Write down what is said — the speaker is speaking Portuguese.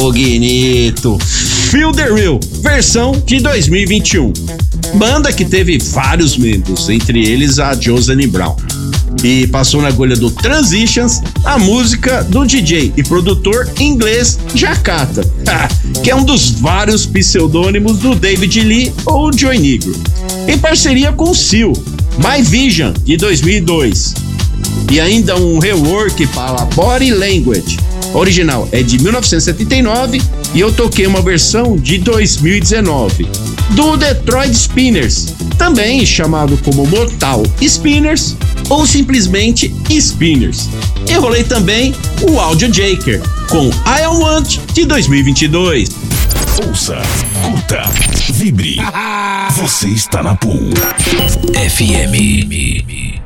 Bonito. Feel the Real, versão de 2021. Banda que teve vários membros, entre eles a Jocelyn Brown. E passou na agulha do Transitions a música do DJ e produtor inglês Jacata, que é um dos vários pseudônimos do David Lee ou Joey Negro, em parceria com o Seal, My Vision, de 2002. E ainda um rework para Body Language. O original é de 1979 e eu toquei uma versão de 2019 do Detroit Spinners, também chamado como Mortal Spinners ou simplesmente Spinners. E rolei também o Audio Jaker com I Want de 2022. Ouça, curta, vibre. Você está na Pool FM.